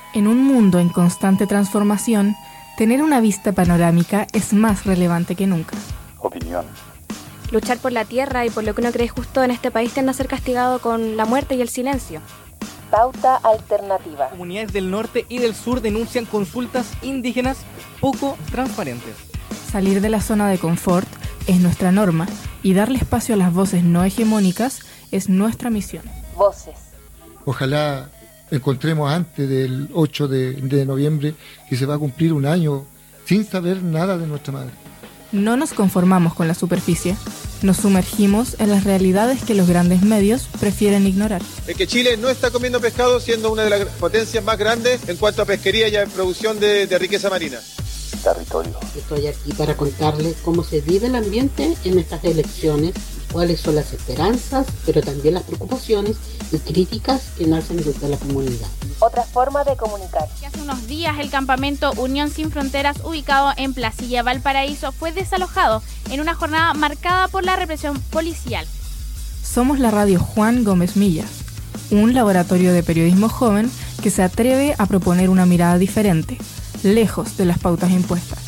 En un mundo en constante transformación, tener una vista panorámica es más relevante que nunca. Opinión. Luchar por la tierra y por lo que uno cree justo en este país tiende a ser castigado con la muerte y el silencio. Pauta alternativa. Comunidades del norte y del sur denuncian consultas indígenas poco transparentes. Salir de la zona de confort es nuestra norma y darle espacio a las voces no hegemónicas es nuestra misión. Voces. Ojalá encontremos antes del 8 de noviembre que se va a cumplir un año sin saber nada de nuestra madre. No nos conformamos con la superficie, nos sumergimos en las realidades que los grandes medios prefieren ignorar. Es que Chile no está comiendo pescado siendo una de las potencias más grandes en cuanto a pesquería y a producción de riqueza marina. Territorio. Estoy aquí para contarles cómo se vive el ambiente en estas elecciones, cuáles son las esperanzas, pero también las preocupaciones y críticas que nacen desde la comunidad. Otra forma de comunicar. Hace unos días el campamento Unión Sin Fronteras, ubicado en Placilla, Valparaíso, fue desalojado en una jornada marcada por la represión policial. Somos la radio Juan Gómez Millas, un laboratorio de periodismo joven que se atreve a proponer una mirada diferente, lejos de las pautas impuestas.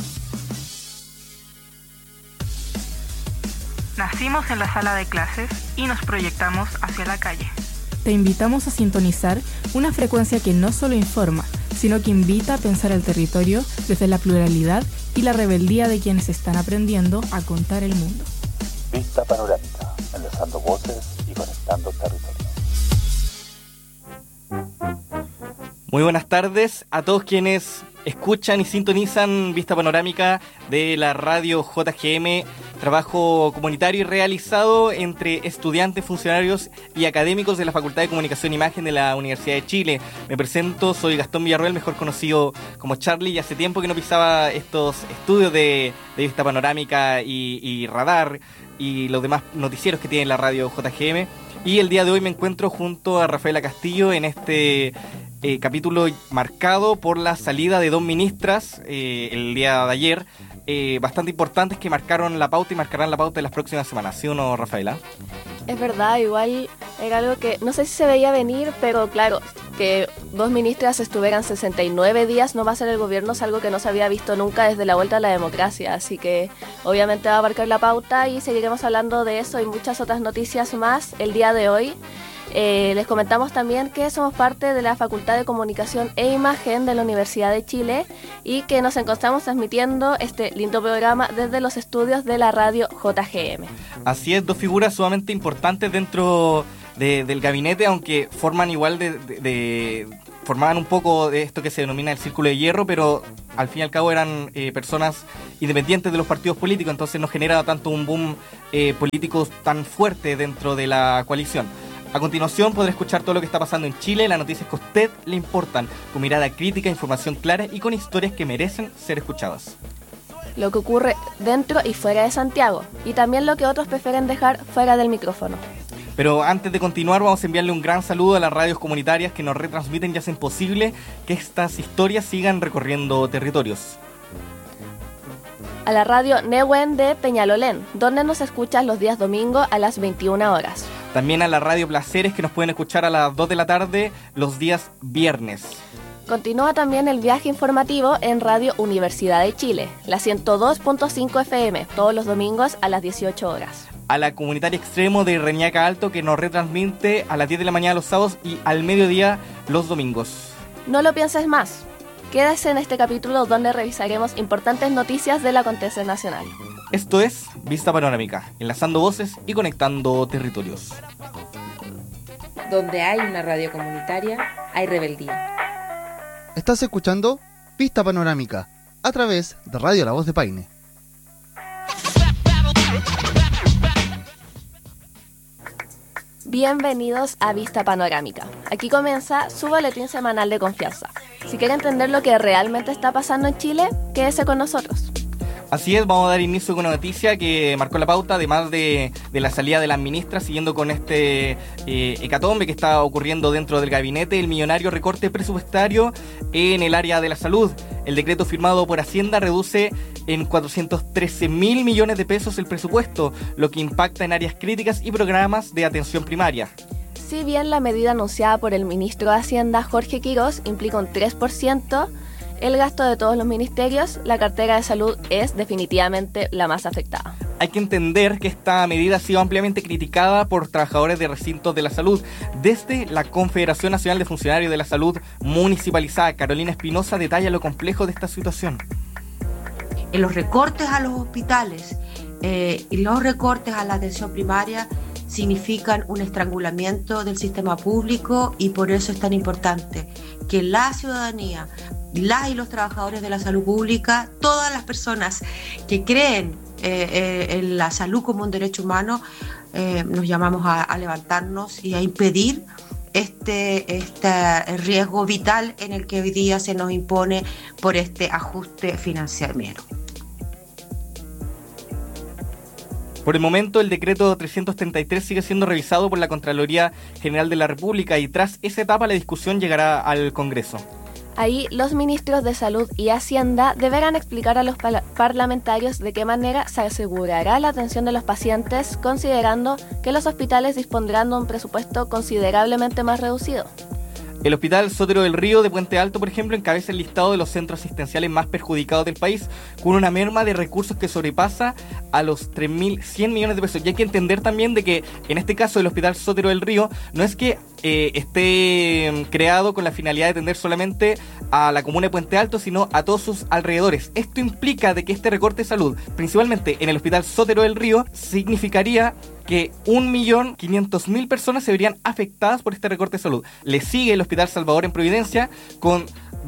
Nacimos en la sala de clases y nos proyectamos hacia la calle. Te invitamos a sintonizar una frecuencia que no solo informa, sino que invita a pensar el territorio desde la pluralidad y la rebeldía de quienes están aprendiendo a contar el mundo. Vista panorámica, enlazando voces y conectando territorios. Muy buenas tardes a todos quienes escuchan y sintonizan Vista Panorámica de la radio JGM, trabajo comunitario y realizado entre estudiantes, funcionarios y académicos de la Facultad de Comunicación e Imagen de la Universidad de Chile. Me presento, soy Gastón Villarroel, mejor conocido como Charlie, y hace tiempo que no pisaba estos estudios de Vista Panorámica y Radar y los demás noticieros que tiene la radio JGM. Y el día de hoy me encuentro junto a Rafaela Castillo en este capítulo marcado por la salida de dos ministras el día de ayer, bastante importantes que marcaron la pauta y marcarán la pauta de las próximas semanas. ¿Sí o no, Rafaela? Es verdad, igual era algo que no sé si se veía venir, pero claro, que dos ministras estuvieran 69 días no va a ser el gobierno, es algo que no se había visto nunca desde la vuelta a la democracia, así que obviamente va a marcar la pauta y seguiremos hablando de eso y muchas otras noticias más el día de hoy. Les comentamos también que somos parte de la Facultad de Comunicación e Imagen de la Universidad de Chile y que nos encontramos transmitiendo este lindo programa desde los estudios de la radio JGM. Así es, dos figuras sumamente importantes dentro del gabinete, aunque forman igual formaban un poco de esto que se denomina el círculo de hierro, pero al fin y al cabo eran personas independientes de los partidos políticos, entonces no genera tanto un boom político tan fuerte dentro de la coalición. A continuación podrá escuchar todo lo que está pasando en Chile, las noticias que a usted le importan, con mirada crítica, información clara y con historias que merecen ser escuchadas. Lo que ocurre dentro y fuera de Santiago, y también lo que otros prefieren dejar fuera del micrófono. Pero antes de continuar vamos a enviarle un gran saludo a las radios comunitarias que nos retransmiten y hacen posible que estas historias sigan recorriendo territorios. A la radio Nehuen de Peñalolén, donde nos escuchas los días domingo a las 21 horas. También a la radio Placeres, que nos pueden escuchar a las 2 de la tarde los días viernes. Continúa también el viaje informativo en Radio Universidad de Chile, la 102.5 FM, todos los domingos a las 18 horas. A la comunitaria Extremo de Reñaca Alto, que nos retransmite a las 10 de la mañana los sábados y al mediodía los domingos. No lo pienses más. Quédese en este capítulo donde revisaremos importantes noticias del acontecer nacional. Esto es Vista Panorámica, enlazando voces y conectando territorios. Donde hay una radio comunitaria, hay rebeldía. Estás escuchando Vista Panorámica, a través de Radio La Voz de Paine. Bienvenidos a Vista Panorámica. Aquí comienza su boletín semanal de confianza. Si quiere entender lo que realmente está pasando en Chile, quédese con nosotros. Así es, vamos a dar inicio con una noticia que marcó la pauta, además de la salida de las ministras, siguiendo con este hecatombe que está ocurriendo dentro del gabinete, el millonario recorte presupuestario en el área de la salud. El decreto firmado por Hacienda reduce en 413.000 millones de pesos el presupuesto, lo que impacta en áreas críticas y programas de atención primaria. Si bien la medida anunciada por el ministro de Hacienda, Jorge Quirós, implica un 3%, el gasto de todos los ministerios, la cartera de salud es definitivamente la más afectada. Hay que entender que esta medida ha sido ampliamente criticada por trabajadores de recintos de la salud. Desde la Confederación Nacional de Funcionarios de la Salud Municipalizada, Carolina Espinosa detalla lo complejo de esta situación. En los recortes a los hospitales y los recortes a la atención primaria significan un estrangulamiento del sistema público, y por eso es tan importante que la ciudadanía, las y los trabajadores de la salud pública, todas las personas que creen en la salud como un derecho humano, nos llamamos a levantarnos y a impedir este riesgo vital en el que hoy día se nos impone por este ajuste financiero. Por el momento, el decreto 333 sigue siendo revisado por la Contraloría General de la República y tras esa etapa la discusión llegará al Congreso. Ahí los ministros de Salud y Hacienda deberán explicar a los parlamentarios de qué manera se asegurará la atención de los pacientes, considerando que los hospitales dispondrán de un presupuesto considerablemente más reducido. El Hospital Sotero del Río de Puente Alto, por ejemplo, encabeza el listado de los centros asistenciales más perjudicados del país, con una merma de recursos que sobrepasa a los 3.100 millones de pesos. Y hay que entender también de que, en este caso, el Hospital Sotero del Río no es que esté creado con la finalidad de atender solamente a la comuna de Puente Alto, sino a todos sus alrededores. Esto implica de que este recorte de salud, principalmente en el Hospital Sotero del Río, significaría que 1.500.000 personas se verían afectadas por este recorte de salud. Le sigue el Hospital Salvador en Providencia con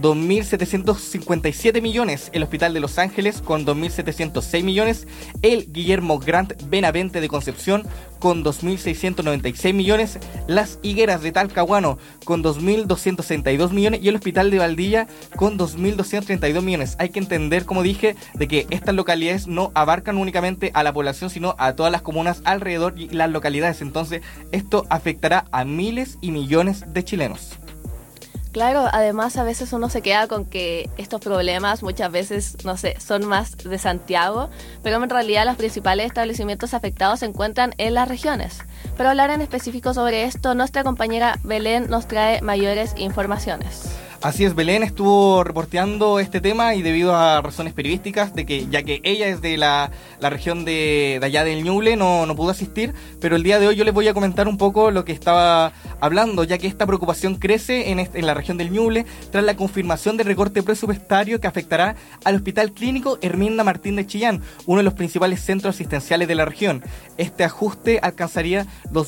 2.757 millones, el Hospital de Los Ángeles con 2.706 millones, el Guillermo Grant Benavente de Concepción con 2.696 millones, las Higueras de Talcahuano con 2.262 millones y el Hospital de Valdilla con 2.232 millones. Hay que entender, como dije, de que estas localidades no abarcan únicamente a la población, sino a todas las comunas alrededor y las localidades. Entonces, esto afectará a miles y millones de chilenos. Claro, además a veces uno se queda con que estos problemas muchas veces, no sé, son más de Santiago, pero en realidad los principales establecimientos afectados se encuentran en las regiones. Para hablar en específico sobre esto, nuestra compañera Belén nos trae mayores informaciones. Así es, Belén estuvo reporteando este tema y debido a razones periodísticas, de que ya que ella es de la región de allá del Ñuble, no pudo asistir, pero el día de hoy yo les voy a comentar un poco lo que estaba hablando, ya que esta preocupación crece en la región del Ñuble tras la confirmación del recorte presupuestario que afectará al Hospital Clínico Herminda Martín de Chillán, uno de los principales centros asistenciales de la región. Este ajuste alcanzaría los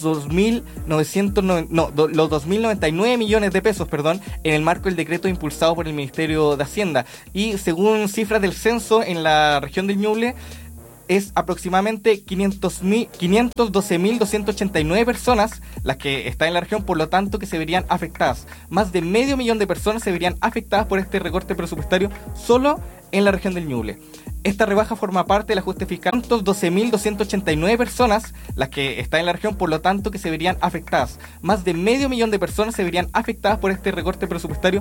2.099 millones de pesos, en el marco del decreto impulsado por el Ministerio de Hacienda, y según cifras del censo en la región del Ñuble es aproximadamente 512.289 personas las que están en la región, por lo tanto que se verían afectadas. Más de 500.000 de personas se verían afectadas por este recorte presupuestario solo en la región del Ñuble. Esta rebaja forma parte del ajuste fiscal. 12.289 personas las que están en la región, por lo tanto que se verían afectadas. Más de 500.000 de personas se verían afectadas por este recorte presupuestario